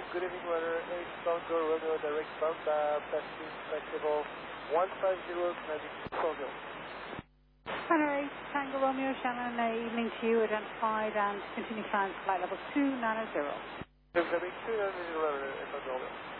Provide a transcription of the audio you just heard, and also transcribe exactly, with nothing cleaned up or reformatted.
good evening, runner eight Tango Romeo direct bound, uh, passing flexible one five zero, landing four zero. Runner eight Tango Romeo, Shannon, uh, evening to you, identified and continue climb flight level two nine zero. Having two nine zero, runner eight Tango Romeo.